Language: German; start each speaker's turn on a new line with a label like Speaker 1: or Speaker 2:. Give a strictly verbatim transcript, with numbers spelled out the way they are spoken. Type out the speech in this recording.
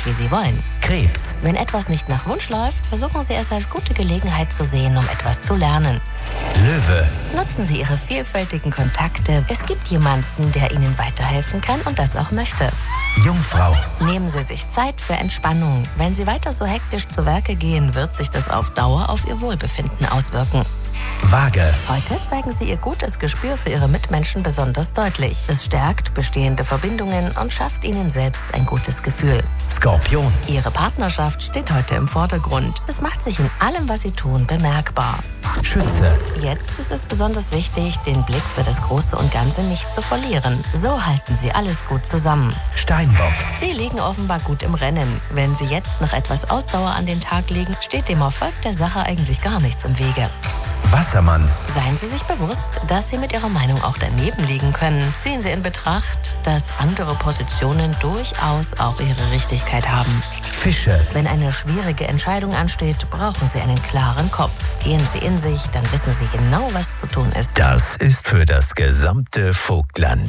Speaker 1: und wie Sie wollen.
Speaker 2: Krebs.
Speaker 1: Wenn etwas nicht nach Wunsch läuft, versuchen Sie es als gute Gelegenheit zu sehen, um etwas zu lernen.
Speaker 2: Löwe.
Speaker 1: Nutzen Sie Ihre vielfältigen Kontakte. Es gibt jemanden, der Ihnen weiterhelfen kann und das auch möchte.
Speaker 2: Jungfrau.
Speaker 1: Nehmen Sie sich Zeit für Entspannung. Wenn Sie weiter so hektisch zu Werke gehen, wird sich das auf Dauer auf Ihr Wohlbefinden auswirken.
Speaker 2: Waage.
Speaker 1: Heute zeigen Sie Ihr gutes Gespür für Ihre Mitmenschen besonders deutlich. Es stärkt bestehende Verbindungen und schafft Ihnen selbst ein gutes Gefühl.
Speaker 2: Skorpion.
Speaker 1: Ihre Partnerschaft steht heute im Vordergrund. Es macht sich in allem, was Sie tun, bemerkbar.
Speaker 2: Schütze.
Speaker 1: Jetzt ist es besonders wichtig, den Blick für das Große und Ganze nicht zu verlieren. So halten Sie alles gut zusammen.
Speaker 2: Steinbock.
Speaker 1: Sie liegen offenbar gut im Rennen. Wenn Sie jetzt noch etwas Ausdauer an den Tag legen, steht dem Erfolg der Sache eigentlich gar nichts im Wege.
Speaker 2: Wassermann.
Speaker 1: Seien Sie sich bewusst, dass Sie mit Ihrer Meinung auch daneben liegen können. Ziehen Sie in Betracht, dass andere Positionen durchaus auch ihre Richtigkeit haben.
Speaker 2: Fische.
Speaker 1: Wenn eine schwierige Entscheidung ansteht, brauchen Sie einen klaren Kopf. Gehen Sie in sich, dann wissen Sie genau, was zu tun ist.
Speaker 2: Das ist für das gesamte Vogtland.